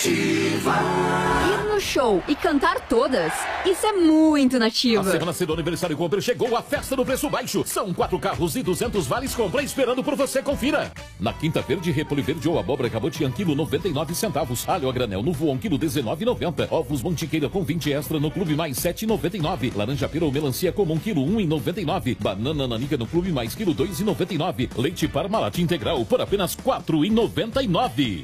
Ir no show e cantar todas, isso é muito nativa. A semana do aniversário Compre chegou a festa do preço baixo. São 4 carros e 200 vales compra esperando por você, confira. Na Quinta Verde, repolho verde ou abóbora cabotiã, quilo 99 centavos. Alho a granel no voão, quilo 19,90. Ovos Mantiqueira com 20 extra no Clube Mais, 7,99. Laranja pera ou melancia comum, quilo 1,99. Banana nanica no Clube Mais, quilo 2,99. Leite Parmalat integral por apenas 4,99.